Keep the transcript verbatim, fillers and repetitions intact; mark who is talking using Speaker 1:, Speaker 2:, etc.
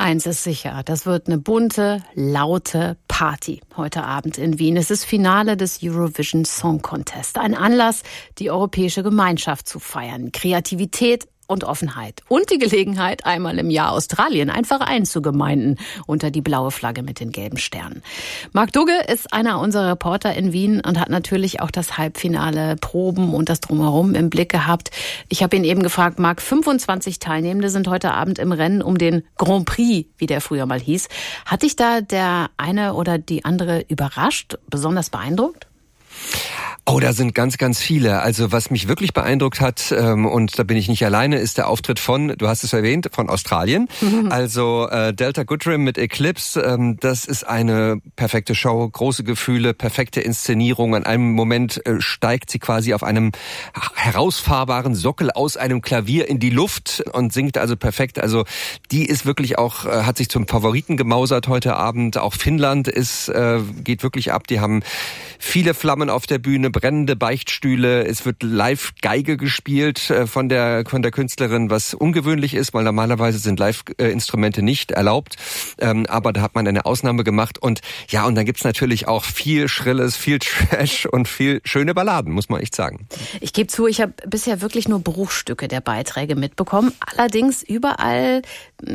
Speaker 1: Eins ist sicher, das wird eine bunte, laute Party heute Abend in Wien. Es ist Finale des Eurovision Song Contest. Ein Anlass, die europäische Gemeinschaft zu feiern. Kreativität und Offenheit. Und die Gelegenheit, einmal im Jahr Australien einfach einzugemeinden unter die blaue Flagge mit den gelben Sternen. Marc Dugge ist einer unserer Reporter in Wien und hat natürlich auch das Halbfinale Proben und das Drumherum im Blick gehabt. Ich habe ihn eben gefragt, Marc, fünfundzwanzig Teilnehmende sind heute Abend im Rennen um den Grand Prix, wie der früher mal hieß. Hat dich da der eine oder die andere überrascht, besonders beeindruckt?
Speaker 2: Oh, da sind ganz, ganz viele. Also was mich wirklich beeindruckt hat, ähm, und da bin ich nicht alleine, ist der Auftritt von, du hast es erwähnt, von Australien. Mhm. Also äh, Delta Goodrem mit Eclipse, ähm, das ist eine perfekte Show, große Gefühle, perfekte Inszenierung. An einem Moment äh, steigt sie quasi auf einem herausfahrbaren Sockel aus einem Klavier in die Luft und singt also perfekt. Also die ist wirklich auch, äh, hat sich zum Favoriten gemausert heute Abend. Auch Finnland ist, äh, geht wirklich ab. Die haben viele Flammen auf der Bühne, brennende Beichtstühle. Es wird live Geige gespielt äh, von der von der Künstlerin, was ungewöhnlich ist, weil normalerweise sind Live-Instrumente nicht erlaubt. Ähm, aber da hat man eine Ausnahme gemacht. Und ja, und dann gibt's natürlich auch viel Schrilles, viel Trash und viel schöne Balladen, muss man echt sagen.
Speaker 1: Ich gebe zu, ich habe bisher wirklich nur Bruchstücke der Beiträge mitbekommen. Allerdings überall